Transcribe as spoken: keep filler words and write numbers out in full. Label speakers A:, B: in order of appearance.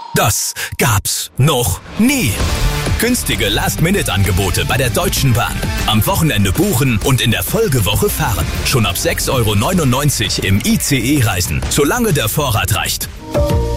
A: Das gab's noch nie. Günstige Last-Minute-Angebote bei der Deutschen Bahn. Am Wochenende buchen und in der Folgewoche fahren. Schon ab sechs Euro neunundneunzig im I C E reisen, solange der Vorrat reicht.